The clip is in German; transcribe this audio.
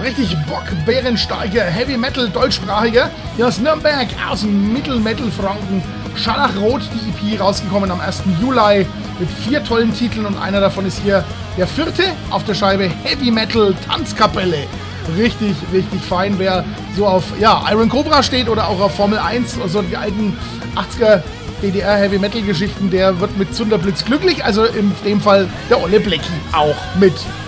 richtig Bock, bärenstarker Heavy Metal deutschsprachiger. Hier aus Nürnberg, aus dem Mittelmetal-Franken. Scharlachrot, die EP rausgekommen am 1. Juli mit 4 tollen Titeln und einer davon ist hier der 4. auf der Scheibe, Heavy Metal Tanzkapelle. Richtig, richtig fein, wer so auf Iron Cobra steht oder auch auf Formel 1, also die alten 80er DDR Heavy Metal Geschichten, der wird mit Zunderblitz glücklich, also in dem Fall der Olle Blecki auch mit